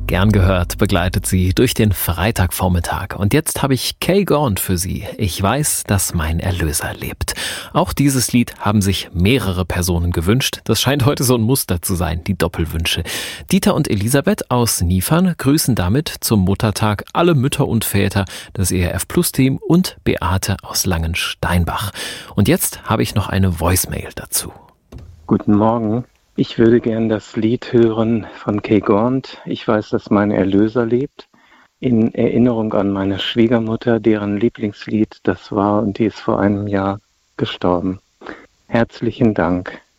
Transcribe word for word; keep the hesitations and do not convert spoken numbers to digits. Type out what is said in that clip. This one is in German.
Gern gehört begleitet sie durch den Freitagvormittag. Und jetzt habe ich Kay Gaunt für Sie. Ich weiß, dass mein Erlöser lebt. Auch dieses Lied haben sich mehrere Personen gewünscht. Das scheint heute so ein Muster zu sein, die Doppelwünsche. Dieter und Elisabeth aus Niefern grüßen damit zum Muttertag alle Mütter und Väter, das E R F-Plus-Team und Beate aus Langensteinbach. Und jetzt habe ich noch eine Voicemail dazu. Guten Morgen. Ich würde gern das Lied hören von Kay Gaunt. Ich weiß, dass mein Erlöser lebt. In Erinnerung an meine Schwiegermutter, deren Lieblingslied das war, und die ist vor einem Jahr gestorben. Herzlichen Dank.